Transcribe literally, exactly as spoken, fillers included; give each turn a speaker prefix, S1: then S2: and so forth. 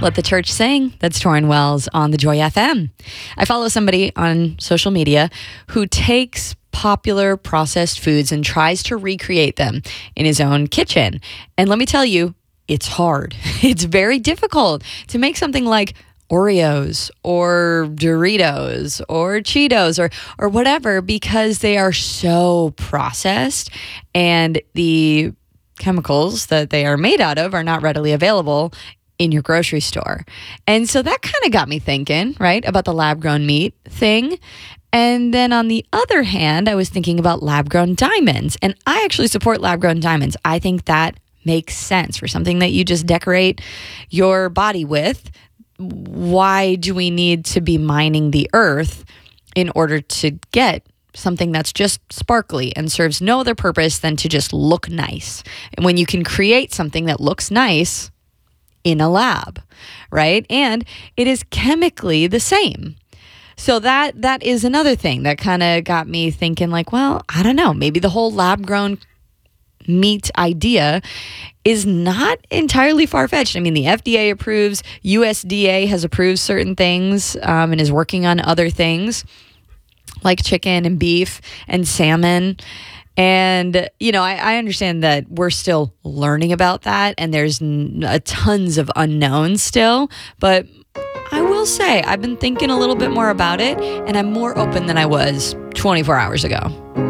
S1: Let the Church Sing. That's Torrin Wells on the Joy F M. I follow somebody on social media who takes popular processed foods and tries to recreate them in his own kitchen. And let me tell you, it's hard. It's very difficult to make something like Oreos or Doritos or Cheetos or or whatever, because they are so processed and the chemicals that they are made out of are not readily available in your grocery store. And so that kind of got me thinking, right, about the lab-grown meat thing. And then on the other hand, I was thinking about lab-grown diamonds. And I actually support lab-grown diamonds. I think that makes sense for something that you just decorate your body with. Why do we need to be mining the earth in order to get something that's just sparkly and serves no other purpose than to just look nice? And when you can create something that looks nice in a lab, right? And it is chemically the same. So that that is another thing that kind of got me thinking, like, well, I don't know, maybe the whole lab-grown meat idea is not entirely far-fetched. I mean, the F D A approves, U S D A has approved certain things um, and is working on other things like chicken and beef and salmon. And, you know, I, I understand that we're still learning about that and there's n- a tons of unknowns still, but I will say I've been thinking a little bit more about it and I'm more open than I was twenty-four hours ago.